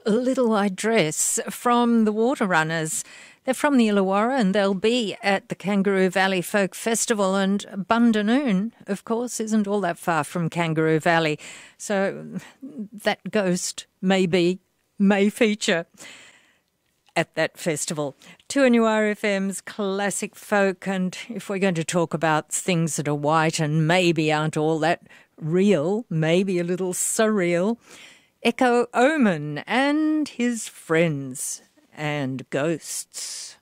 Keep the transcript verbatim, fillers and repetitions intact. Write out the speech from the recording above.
Little White Dress from the Waterrunners. They're from the Illawarra and they'll be at the Kangaroo Valley Folk Festival, and Bundanoon, of course, isn't all that far from Kangaroo Valley. So that ghost maybe may feature at that festival. two N U R F M's Classic Folk, and if we're going to talk about things that are white and maybe aren't all that real, maybe a little surreal, Echo Oman and his friends and ghosts.